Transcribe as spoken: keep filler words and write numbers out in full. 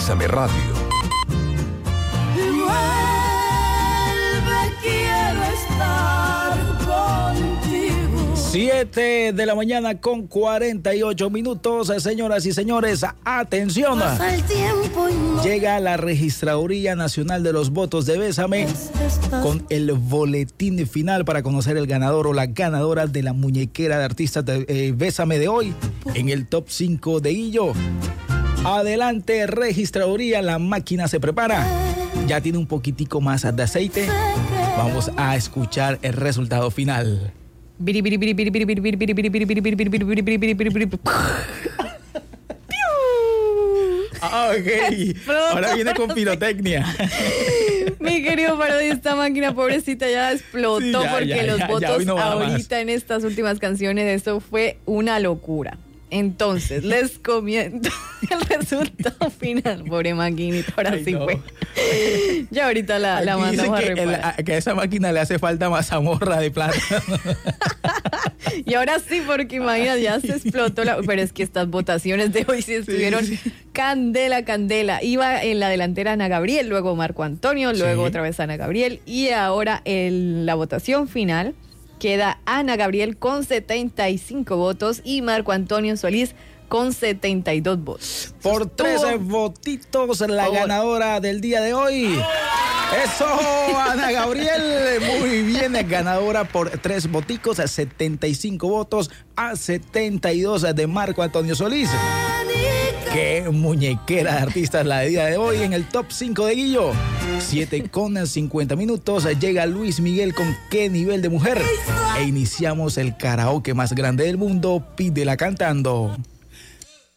Bésame Radio. siete de la mañana con cuarenta y ocho minutos, señoras y señores, atención. Llega la Registraduría Nacional de los Votos de Bésame con el boletín final para conocer el ganador o la ganadora de la muñequera de artistas de eh, Bésame de hoy en el top cinco de Illo. Adelante, Registraduría, la máquina se prepara. Ya tiene un poquitico más de aceite. Vamos a escuchar el resultado final. Ah, ok. Ahora viene con pirotecnia. Mi querido Parodi, esta máquina pobrecita ya explotó sí, ya, porque ya, los ya, votos ya no ahorita en estas últimas canciones, esto fue una locura. Entonces, les comento el resultado final. Pobre maquinita, ahora Ay, sí no. fue. Ya ahorita la, la mandamos a reparar. El, que a esa máquina le hace falta mazamorra de plata. Y ahora sí, porque imagínate, ya se explotó la... Pero es que estas votaciones de hoy sí estuvieron sí, sí. candela, candela. Iba en la delantera Ana Gabriel, luego Marco Antonio, luego sí. otra vez Ana Gabriel. Y ahora en la votación final queda Ana Gabriel con setenta y cinco votos y Marco Antonio Solís con setenta y dos votos. Por trece votitos, la oh. ganadora del día de hoy. ¡Eso, Ana Gabriel! Muy bien, ganadora por tres voticos, a setenta y cinco votos a setenta y dos de Marco Antonio Solís. ¡Qué muñequera de artistas la del día de hoy en el top cinco de Guillo! siete con cincuenta minutos, llega Luis Miguel con ¿Qué nivel de mujer? E iniciamos el karaoke más grande del mundo, Pídela cantando.